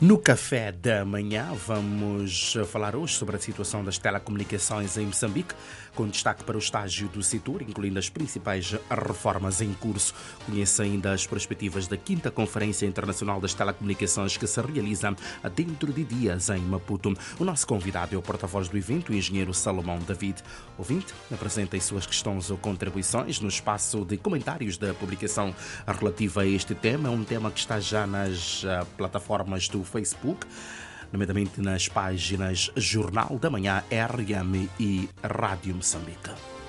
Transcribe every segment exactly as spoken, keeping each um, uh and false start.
No café da manhã vamos falar hoje sobre a situação das telecomunicações em Moçambique, com destaque para o estágio do setor, incluindo as principais reformas em curso. Conheça ainda as perspectivas da quinta Conferência Internacional das Telecomunicações que se realiza dentro de dias em Maputo. O nosso convidado é o porta-voz do evento, o engenheiro Salomão David. Ouvinte, apresenta as suas questões ou contribuições no espaço de comentários da publicação relativa a este tema. É um tema que está já nas uh, plataformas do Facebook, nomeadamente nas páginas Jornal da Manhã, R M e Rádio Moçambique.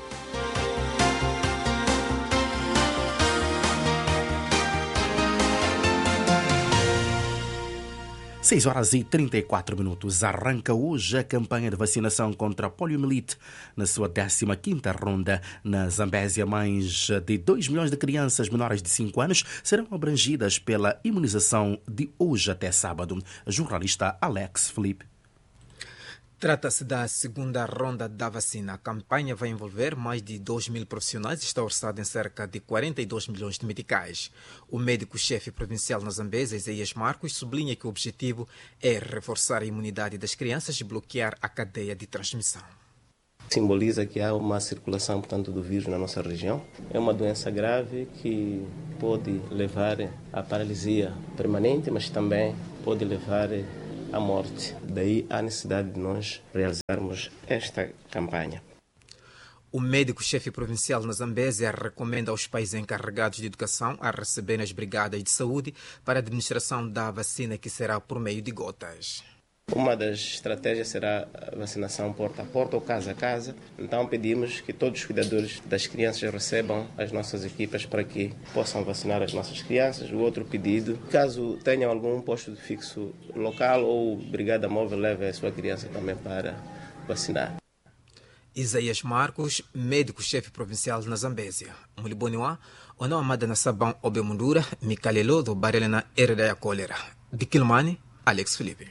seis horas e trinta e quatro minutos. Arranca hoje a campanha de vacinação contra a poliomielite na sua décima quinta ronda. Na Zambésia, mais de dois milhões de crianças menores de cinco anos serão abrangidas pela imunização de hoje até sábado. A jornalista Alex Felipe. Trata-se da segunda ronda da vacina. A campanha vai envolver mais de dois mil profissionais e está orçada em cerca de quarenta e dois milhões de meticais. O médico-chefe provincial na Zambésia, Isaías Marcos, sublinha que o objetivo é reforçar a imunidade das crianças e bloquear a cadeia de transmissão. Simboliza que há uma circulação, portanto, do vírus na nossa região. É uma doença grave que pode levar à paralisia permanente, mas também pode levar a morte. Daí a necessidade de nós realizarmos esta campanha. O médico-chefe provincial na Zambésia recomenda aos pais encarregados de educação a receberem as brigadas de saúde para a administração da vacina, que será por meio de gotas. Uma das estratégias será a vacinação porta a porta ou casa a casa. Então pedimos que todos os cuidadores das crianças recebam as nossas equipas para que possam vacinar as nossas crianças. O outro pedido, caso tenham algum posto fixo local ou brigada móvel, leve a sua criança também para vacinar. Isaías Marcos, médico-chefe provincial na Zambésia. Muliboniwa, Ono Amada na Sabão Obemundura, Mikalelo do Barelena Heredaya Cólera. De Quilmani, Alex Felipe.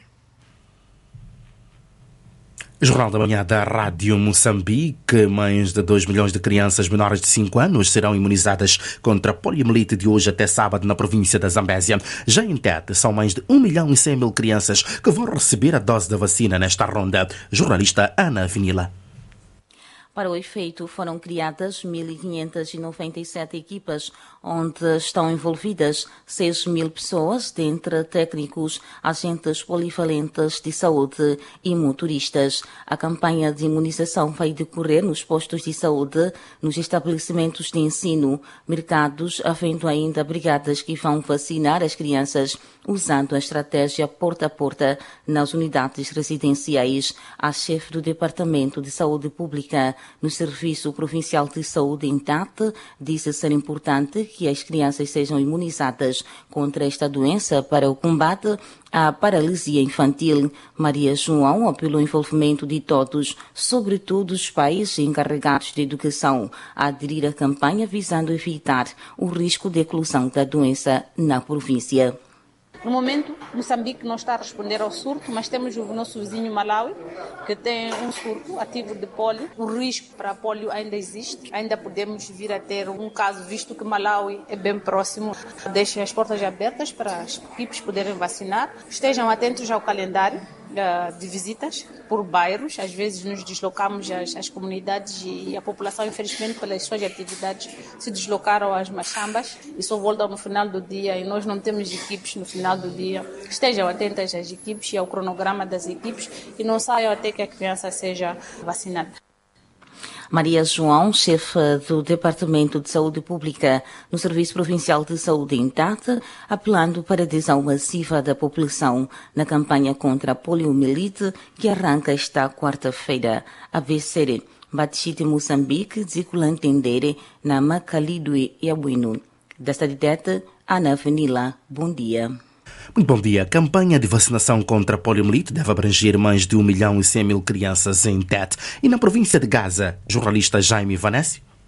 Jornal da Manhã da Rádio Moçambique. Mais de dois milhões de crianças menores de cinco anos serão imunizadas contra a poliomielite de hoje até sábado na província da Zambésia. Já em Tete, são mais de um milhão e cem mil crianças que vão receber a dose da vacina nesta ronda. Jornalista Ana Vinila. Para o efeito, foram criadas mil quinhentas e noventa e sete equipas, onde estão envolvidas seis mil pessoas, dentre técnicos, agentes polivalentes de saúde e motoristas. A campanha de imunização vai decorrer nos postos de saúde, nos estabelecimentos de ensino, mercados, havendo ainda brigadas que vão vacinar as crianças usando a estratégia porta a porta nas unidades residenciais. A chefe do Departamento de Saúde Pública no Serviço Provincial de Saúde em Tete disse ser importante que as crianças sejam imunizadas contra esta doença para o combate à paralisia infantil. Maria João apelou ao envolvimento de todos, sobretudo os pais encarregados de educação, a aderir à campanha visando evitar o risco de eclosão da doença na província. No momento, Moçambique não está a responder ao surto, mas temos o nosso vizinho Malawi, que tem um surto ativo de pólio. O risco para a pólio ainda existe. Ainda podemos vir a ter um caso, visto que Malawi é bem próximo. Deixem as portas abertas para as equipes poderem vacinar. Estejam atentos ao calendário de visitas por bairros. Às vezes nos deslocamos às, às comunidades e a população, infelizmente, pelas suas atividades, se deslocaram às machambas e só voltam no final do dia, e nós não temos equipes no final do dia. Estejam atentas às equipes e ao cronograma das equipes e não saiam até que a criança seja vacinada. Maria João, chefe do Departamento de Saúde Pública no Serviço Provincial de Saúde em Tete, apelando para a adesão massiva da população na campanha contra a poliomielite que arranca esta quarta-feira. A B C R, Batiste Moçambique, Ziculante Endere, na Macalidue e Abuino. Desta de Tete, Ana Vanila, bom dia. Muito bom dia. A campanha de vacinação contra a poliomielite deve abranger mais de um milhão e cem mil crianças em Tete. E na província de Gaza, jornalista Jaime Vanessa.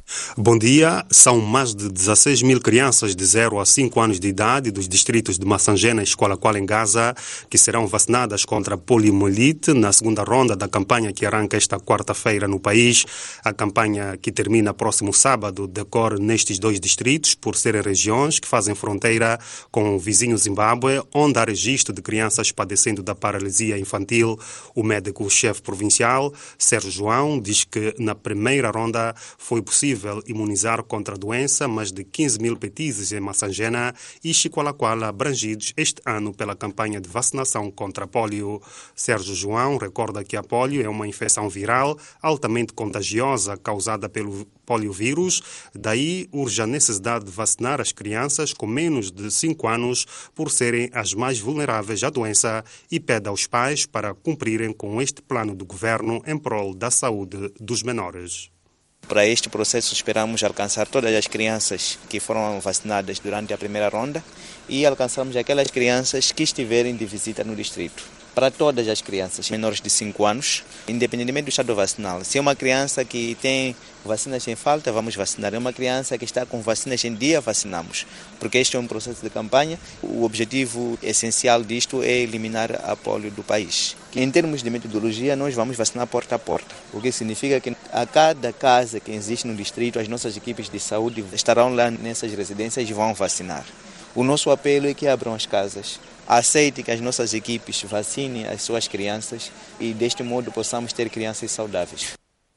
Bom dia. São mais de dezasseis mil crianças de zero a cinco anos de idade dos distritos de Massangena e Escola em Gaza que serão vacinadas contra a poliomielite na segunda ronda da campanha que arranca esta quarta-feira no país. A campanha, que termina próximo sábado, decorre nestes dois distritos por serem regiões que fazem fronteira com o vizinho Zimbábue, onde há registro de crianças padecendo da paralisia infantil. O médico-chefe provincial, Sérgio João, diz que na primeira ronda foi possível imunizar contra a doença mais de quinze mil petizes em Massangena e Chiqualaquala abrangidos este ano pela campanha de vacinação contra a polio. Sérgio João recorda que a polio é uma infecção viral altamente contagiosa causada pelo poliovírus, daí urge a necessidade de vacinar as crianças com menos de cinco anos por serem as mais vulneráveis à doença e pede aos pais para cumprirem com este plano do governo em prol da saúde dos menores. Para este processo esperamos alcançar todas as crianças que foram vacinadas durante a primeira ronda e alcançarmos aquelas crianças que estiverem de visita no distrito. Para todas as crianças menores de cinco anos, independentemente do estado vacinal. Se é uma criança que tem vacinas em falta, vamos vacinar. É uma criança que está com vacinas em dia, vacinamos. Porque este é um processo de campanha. O objetivo essencial disto é eliminar a polio do país. Em termos de metodologia, nós vamos vacinar porta a porta. O que significa que a cada casa que existe no distrito, as nossas equipes de saúde estarão lá nessas residências e vão vacinar. O nosso apelo é que abram as casas, aceitem que as nossas equipes vacinem as suas crianças e deste modo possamos ter crianças saudáveis.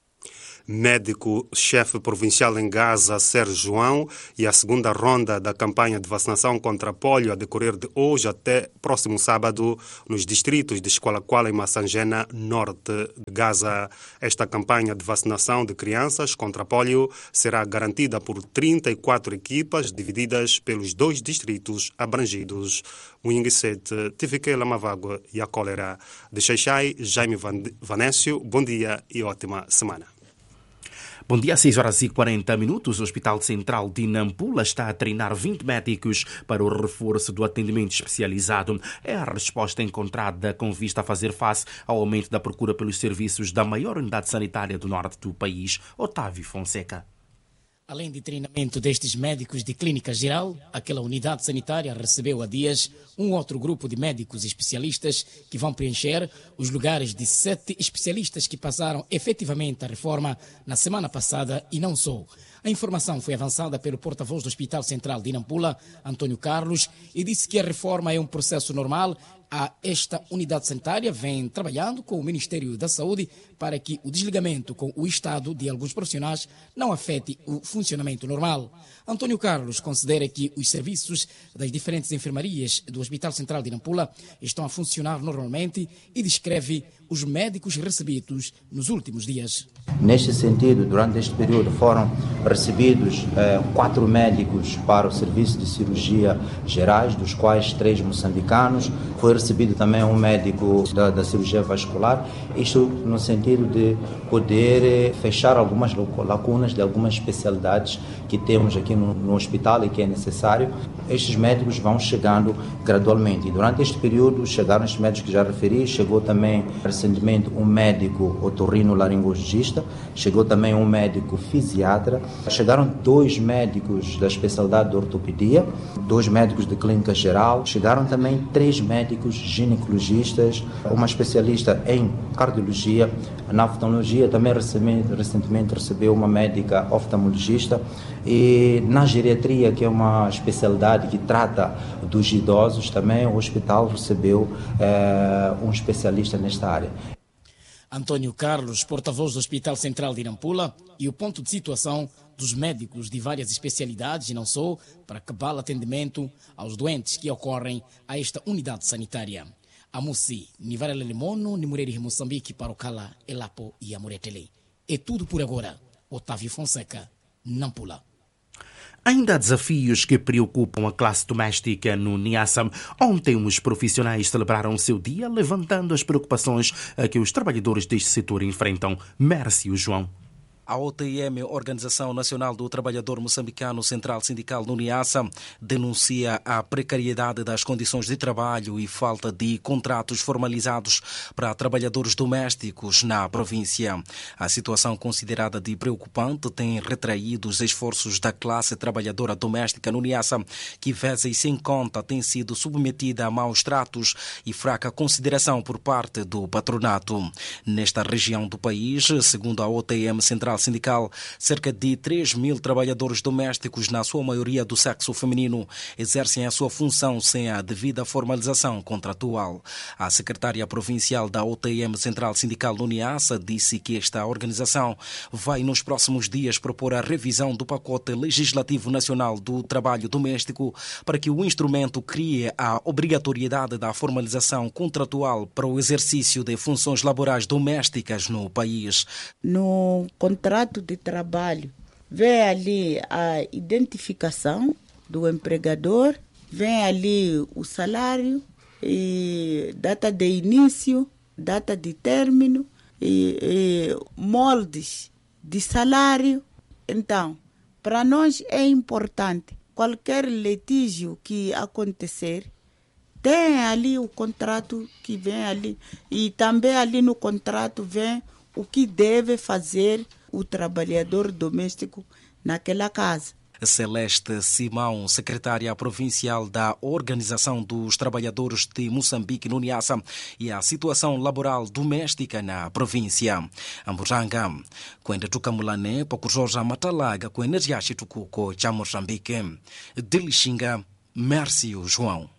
Médico-chefe provincial em Gaza, Sérgio João, e a segunda ronda da campanha de vacinação contra a polio a decorrer de hoje até próximo sábado nos distritos de Esqualaquala e Massangena, norte de Gaza. Esta campanha de vacinação de crianças contra a polio será garantida por trinta e quatro equipas divididas pelos dois distritos abrangidos. Winguisete, T V Q Lamavago e a Cólera. De Xaixai, Jaime Vanécio, bom dia e ótima semana. Bom dia, às seis horas e quarenta minutos. O Hospital Central de Nampula está a treinar vinte médicos para o reforço do atendimento especializado. É a resposta encontrada com vista a fazer face ao aumento da procura pelos serviços da maior unidade sanitária do norte do país, Otávio Fonseca. Além de treinamento destes médicos de clínica geral, aquela unidade sanitária recebeu há dias um outro grupo de médicos especialistas que vão preencher os lugares de sete especialistas que passaram efetivamente a reforma na semana passada e não só. A informação foi avançada pelo porta-voz do Hospital Central de Nampula, Antônio Carlos, e disse que a reforma é um processo normal. A esta unidade sanitária vem trabalhando com o Ministério da Saúde para que o desligamento com o Estado de alguns profissionais não afete o funcionamento normal. Antônio Carlos considera que os serviços das diferentes enfermarias do Hospital Central de Nampula estão a funcionar normalmente e descreve os médicos recebidos nos últimos dias. Neste sentido, durante este período foram recebidos eh, quatro médicos para o serviço de cirurgia gerais, dos quais três moçambicanos. Foi recebido também um médico da, da cirurgia vascular, isto no sentido de poder eh, fechar algumas lacunas de algumas especialidades que temos aqui no, no hospital e que é necessário. Estes médicos vão chegando gradualmente. E durante este período chegaram estes médicos que já referi, chegou também recentemente um médico otorrino-laringologista, chegou também um médico fisiatra, chegaram dois médicos da especialidade de ortopedia, dois médicos de clínica geral, chegaram também três médicos ginecologistas, uma especialista em cardiologia, na oftalmologia também recentemente, recentemente recebeu uma médica oftalmologista e na geriatria, que é uma especialidade que trata dos idosos, também o hospital recebeu eh, um especialista nesta área. Antônio Carlos, porta-voz do Hospital Central de Nampula, e o ponto de situação dos médicos de várias especialidades e não só, para cabal atendimento aos doentes que ocorrem a esta unidade sanitária. Amusi, Nivarela Limono, Nimureri Moçambique, para o Cala, Elapo e Amoretele. É tudo por agora. Otávio Fonseca, Nampula. Ainda há desafios que preocupam a classe doméstica no Niassa. Ontem, os profissionais celebraram o seu dia, levantando as preocupações a que os trabalhadores deste setor enfrentam. Mércio João. A O T M, Organização Nacional do Trabalhador Moçambicano Central Sindical no Niassa, denuncia a precariedade das condições de trabalho e falta de contratos formalizados para trabalhadores domésticos na província. A situação considerada de preocupante tem retraído os esforços da classe trabalhadora doméstica no Niassa, que, vezes sem conta, tem sido submetida a maus tratos e fraca consideração por parte do patronato. Nesta região do país, segundo a O T M Central Sindical, cerca de três mil trabalhadores domésticos, na sua maioria do sexo feminino, exercem a sua função sem a devida formalização contratual. A secretária provincial da O T M Central Sindical no Niassa disse que esta organização vai nos próximos dias propor a revisão do pacote legislativo nacional do trabalho doméstico para que o instrumento crie a obrigatoriedade da formalização contratual para o exercício de funções laborais domésticas no país. No contrato de trabalho, vem ali a identificação do empregador, vem ali o salário, e data de início, data de término, e, e moldes de salário. Então, para nós é importante, qualquer litígio que acontecer, tem ali o contrato que vem ali, e também ali no contrato vem o que deve fazer o trabalhador doméstico naquela casa. Celeste Simão, secretária provincial da Organização dos Trabalhadores de Moçambique no Niassa, e a situação laboral doméstica na província. Amburanga, kwenda tukamulane pakuzoza matalaga kwene riashi tukuko cha Moçambique. Delishinga, Mércio João.